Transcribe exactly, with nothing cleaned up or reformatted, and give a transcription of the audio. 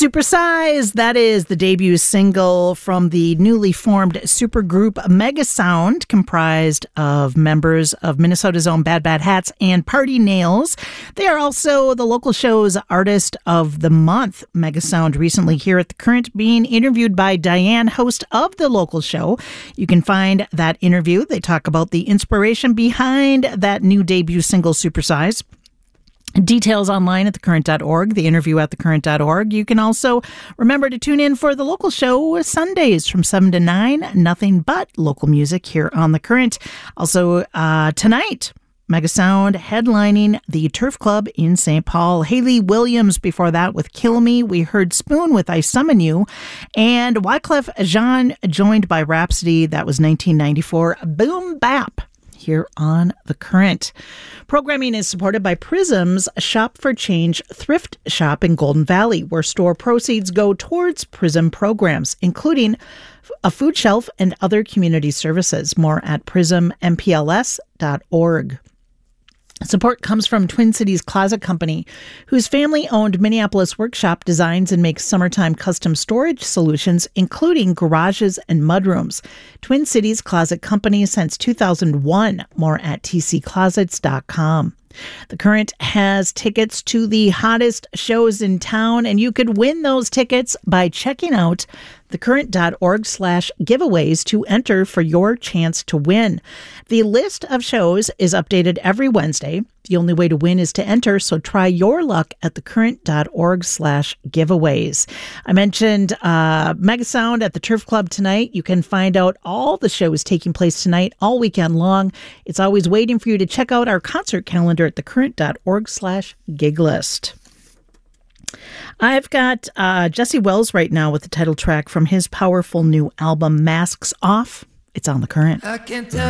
Supersize, that is the debut single from the newly formed supergroup Megasound, comprised of members of Minnesota's own Bad Bad Hats and Party Nails. They are also the local show's Artist of the Month. Megasound recently here at The Current being interviewed by Diane, host of the local show. You can find that interview. They talk about the inspiration behind that new debut single, Supersize. Details online at the current dot org, the interview at the current dot org. You can also remember to tune in for the local show Sundays from seven to nine. Nothing but local music here on The Current. Also, uh, tonight, Megasound headlining the Turf Club in Saint Paul. Hayley Williams before that with Kill Me. We heard Spoon with I Summon You. And Wyclef Jean joined by Rhapsody. That was nineteen ninety-four. Boom Bap here on The Current. Programming is supported by Prism's Shop for Change thrift shop in Golden Valley, where store proceeds go towards Prism programs, including a food shelf and other community services. More at prism m p l s dot org. Support comes from Twin Cities Closet Company, whose family-owned Minneapolis workshop designs and makes summertime custom storage solutions, including garages and mudrooms. Twin Cities Closet Company since two thousand one. More at t c closets dot com. The Current has tickets to the hottest shows in town, and you could win those tickets by checking out thecurrent.org slash giveaways to enter for your chance to win. The list of shows is updated every Wednesday. The only way to win is to enter, so try your luck at thecurrent.org slash giveaways. I mentioned uh, Megasound at the Turf Club tonight. You can find out all the shows taking place tonight all weekend long. It's always waiting for you to check out our concert calendar at thecurrent.org slash gig list. I've got uh, Jesse Wells right now with the title track from his powerful new album, Masks Off. It's on The Current. I can't tell